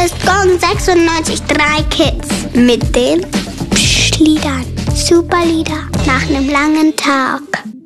ist Gong 96.3 Kids mit den Liedern. Super Lieder nach einem langen Tag.